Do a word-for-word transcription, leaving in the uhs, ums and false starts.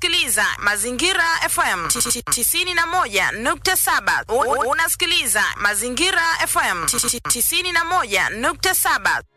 unasikiliza Mazingira F M tisini na moja nukta saba. Unasikiliza Mazingira F M tisini na moja nukta saba.